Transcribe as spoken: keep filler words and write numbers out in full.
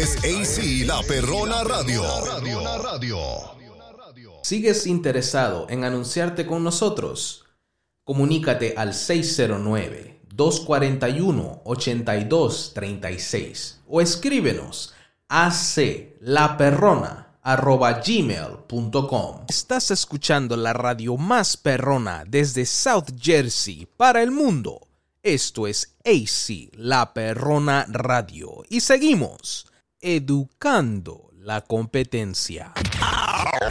es A C La Perrona Radio. ¿Sigues interesado en anunciarte con nosotros? Comunícate al seis cero nueve, dos cuatro uno, ocho dos tres seis o escríbenos a aclaperrona arroba gmail punto com. Estás escuchando la radio más perrona desde South Jersey para el mundo. Esto es A C La Perrona Radio y seguimos educando la competencia.